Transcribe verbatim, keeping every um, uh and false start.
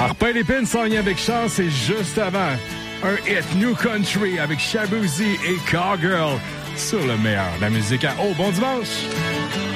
Arpin Lépine s'en vient avec chance et juste avant, un hit New Country avec Shabuzi et Cowgirl sur le meilleur de la musique à Oh, bon dimanche!